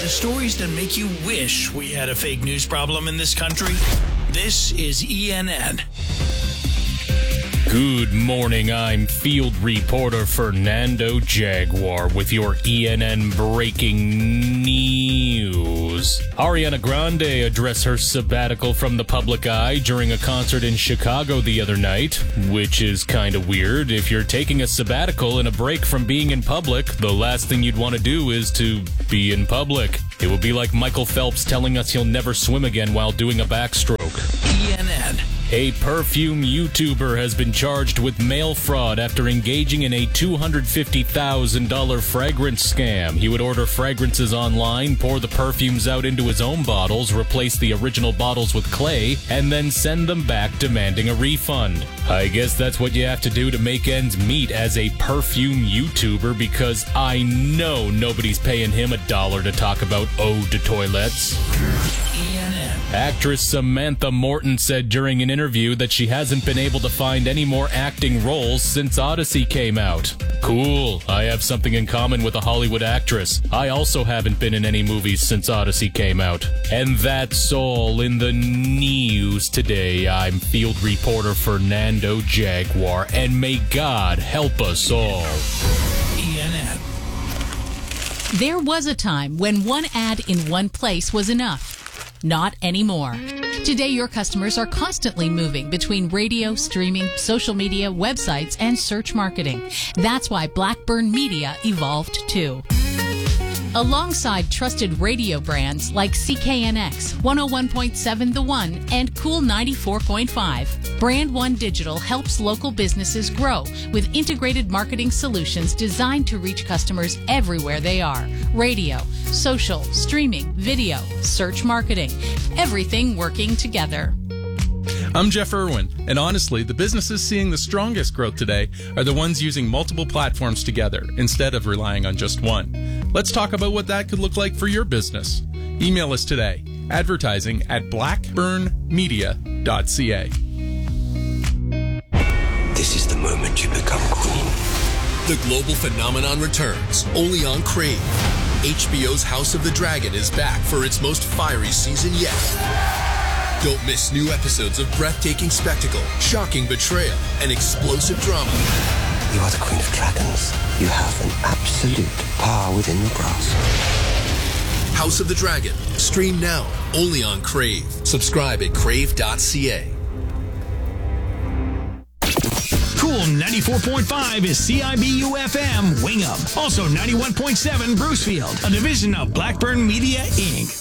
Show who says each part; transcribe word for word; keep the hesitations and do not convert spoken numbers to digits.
Speaker 1: The stories that make you wish we had a fake news problem in this country. This is E N N.
Speaker 2: Good morning, I'm field reporter Fernando Jaguar with your E N N breaking news. Ariana Grande addressed her sabbatical from the public eye during a concert in Chicago the other night, which is kind of weird. If you're taking a sabbatical and a break from being in public, the last thing you'd want to do is to be in public. It would be like Michael Phelps telling us he'll never swim again while doing a backstroke.
Speaker 1: E N N.
Speaker 2: A perfume YouTuber has been charged with mail fraud after engaging in a two hundred fifty thousand dollars fragrance scam. He would order fragrances online, pour the perfumes out into his own bottles, replace the original bottles with clay, and then send them back demanding a refund. I guess that's what you have to do to make ends meet as a perfume YouTuber, because I know nobody's paying him a dollar to talk about eau de toilettes.
Speaker 1: E N N.
Speaker 2: Actress Samantha Morton said during an interview that she hasn't been able to find any more acting roles since Odyssey came out. Cool, I have something in common with a Hollywood actress. I also haven't been in any movies since Odyssey came out. And that's all in the news today. I'm field reporter Fernando Jaguar, and may God help us all.
Speaker 1: E N N.
Speaker 3: There was a time when one ad in one place was enough. Not anymore. Today, your customers are constantly moving between radio, streaming, social media, websites, and search marketing. That's why Blackburn Media evolved too. Alongside trusted radio brands like C K N X, one oh one point seven The One, and Cool ninety-four point five, Brand One Digital helps local businesses grow with integrated marketing solutions designed to reach customers everywhere they are. Radio, social, streaming, video, search marketing, everything working together.
Speaker 4: I'm Jeff Irwin, and honestly, the businesses seeing the strongest growth today are the ones using multiple platforms together instead of relying on just one. Let's talk about what that could look like for your business. Email us today, advertising at blackburn media dot c a.
Speaker 5: This is the moment you become queen.
Speaker 6: The global phenomenon returns, only on Crave. H B O's House of the Dragon is back for its most fiery season yet. Don't miss new episodes of breathtaking spectacle, shocking betrayal, and explosive drama.
Speaker 5: You are the Queen of Dragons. You have an absolute power within your grasp.
Speaker 6: House of the Dragon. Stream now, only on Crave. Subscribe at crave dot c a.
Speaker 7: Cool ninety-four point five is C I B U F M Wingham. Also ninety-one point seven Brucefield, a division of Blackburn Media, Incorporated.